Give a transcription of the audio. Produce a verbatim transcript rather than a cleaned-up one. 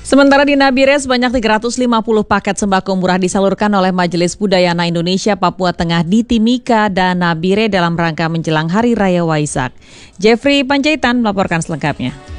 Sementara di Nabire, sebanyak tiga ratus lima puluh paket sembako murah disalurkan oleh Majelis Budayana Indonesia Papua Tengah di Timika dan Nabire dalam rangka menjelang Hari Raya Waisak. Jeffrey Panjaitan melaporkan selengkapnya.